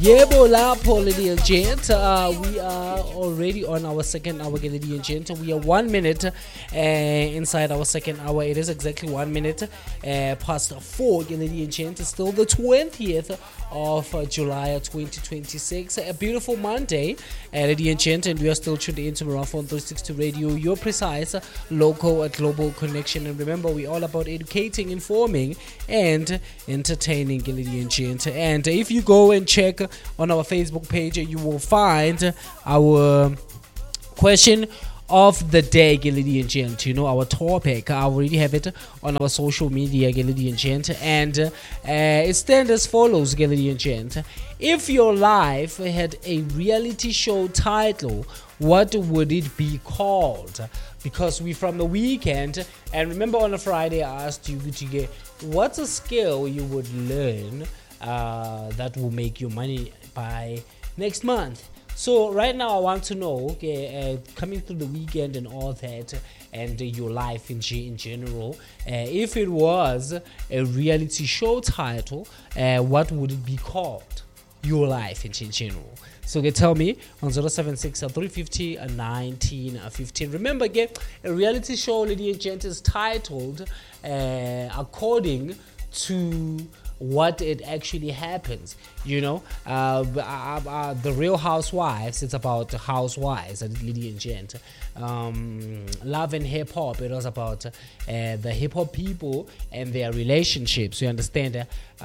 Yebo lapho, lady and gent. We are already on our second hour, lady and gent. We are 1 minute inside our second hour. It is exactly 1 minute past 4, lady and gent. It's still the 20th of July 2026. A beautiful Monday, lady and gent. And we are still tuned into Marathon 360 Radio, your precise local global connection. And remember, we're all about educating, informing, and entertaining, lady and gent. And if you go and check on our Facebook page, you will find our question of the day, lady and gent. You know, our topic. I already have it on our social media, lady and gent. And it stands as follows, lady and gent. If your life had a reality show title, what would it be called? Because we're from the weekend, and remember on a Friday I asked you to get what's a skill you would learn that will make you money by next month. So right now I want to know, coming through the weekend and all that, and your life in general, if it was a reality show title, what would it be called? Your life in general. So tell me on 076 350 1915. Remember, a reality show, lady and gent, is titled according to what it actually happens. You know, the Real Housewives, it's about housewives, lady and gent. Love and Hip Hop, it was about the hip hop people and their relationships. You understand?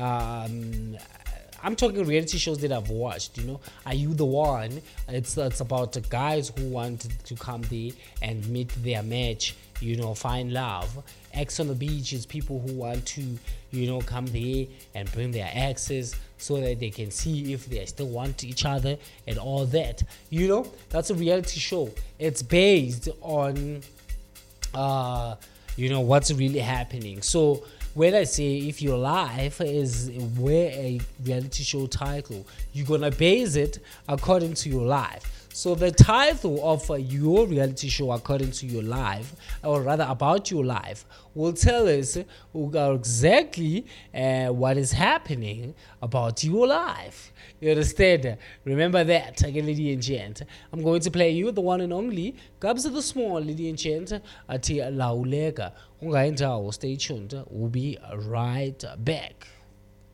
I'm talking reality shows that I've watched, you know. Are You the One? It's about guys who want to come there and meet their match, you know, find love. Ex on the Beach is people who want to, you know, come there and bring their exes so that they can see if they still want each other and all that. You know, that's a reality show. It's based on, you know, what's really happening. So when I say if your life is where a reality show title, you're going to base it according to your life. So the title of your reality show according to your life, or rather about your life, will tell us exactly what is happening about your life. You understand? Remember that, lady and gent. I'm going to play you the one and only Gabs the Small, lady and gent, at Laulega. Stay tuned. We'll be right back.